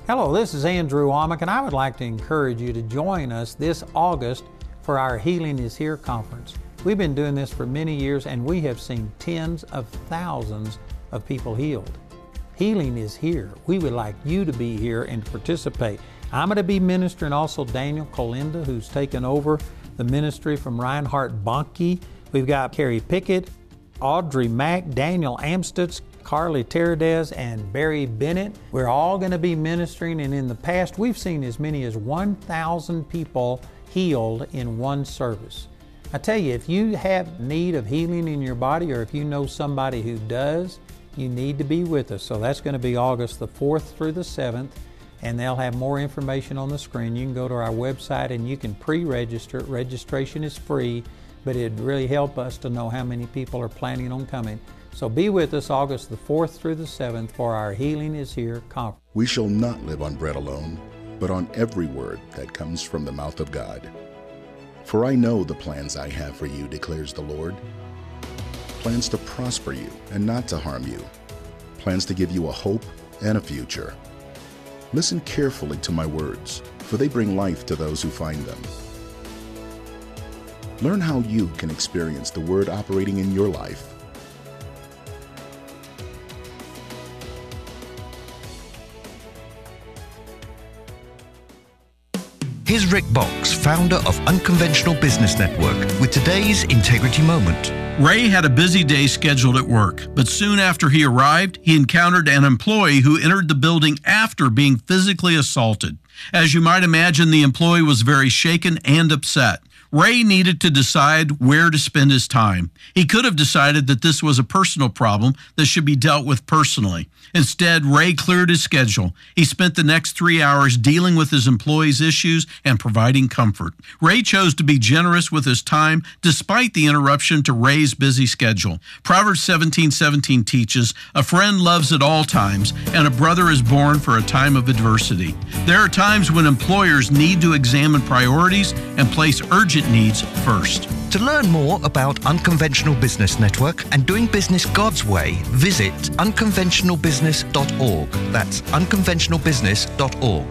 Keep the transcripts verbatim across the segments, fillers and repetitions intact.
Hello, this is Andrew Wommack, and I would like to encourage you to join us this August for our Healing is Here conference. We've been doing this for many years, and we have seen tens of thousands of people healed. Healing is here. We would like you to be here and to participate. I'm going to be ministering also Daniel Colinda, who's taken over the ministry from Reinhard Bonnke. We've got Carrie Pickett, Audrey Mack, Daniel Amstutz, Carly Teradez, and Barry Bennett. We're all going to be ministering, and in the past we've seen as many as one thousand people healed in one service. I tell you, if you have need of healing in your body, or if you know somebody who does, you need to be with us. So that's going to be August the fourth through the seventh, and they'll have more information on the screen. You can go to our website and you can pre-register. Registration is free, but it'd really help us to know how many people are planning on coming. So be with us August the fourth through the seventh for our Healing is Here conference. We shall not live on bread alone, but on every word that comes from the mouth of God. For I know the plans I have for you, declares the Lord. Plans to prosper you and not to harm you. Plans to give you a hope and a future. Listen carefully to my words, for they bring life to those who find them. Learn how you can experience the Word operating in your life. Here's Rick Box, founder of Unconventional Business Network, with today's Integrity Moment. Ray had a busy day scheduled at work, but soon after he arrived, he encountered an employee who entered the building after being physically assaulted. As you might imagine, the employee was very shaken and upset. Ray needed to decide where to spend his time. He could have decided that this was a personal problem that should be dealt with personally. Instead, Ray cleared his schedule. He spent the next three hours dealing with his employees' issues and providing comfort. Ray chose to be generous with his time despite the interruption to Ray's busy schedule. Proverbs seventeen seventeen teaches, "A friend loves at all times, and a brother is born for a time of adversity." There are times when employers need to examine priorities and place urgent needs first. To learn more about Unconventional Business Network and doing business God's way, visit unconventional business dot org. That's unconventional business dot org.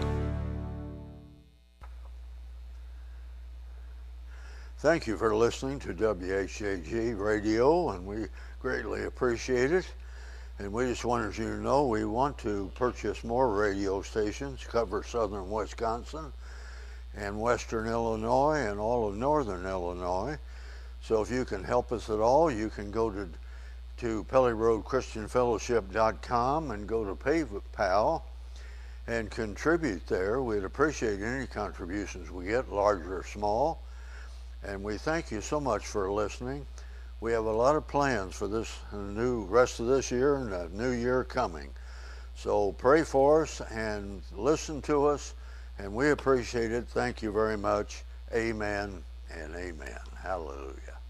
Thank you for listening to W H A G Radio, and we greatly appreciate it. And we just wanted you to know we want to purchase more radio stations, cover southern Wisconsin and western Illinois and all of northern Illinois. So if you can help us at all, you can go to to Pelly Road Christian Fellowship dot com and go to PayPal and contribute there. We'd appreciate any contributions we get, large or small. And we thank you so much for listening. We have a lot of plans for this new rest of this year and a new year coming. So pray for us and listen to us, and we appreciate it. Thank you very much. Amen and amen. Hallelujah.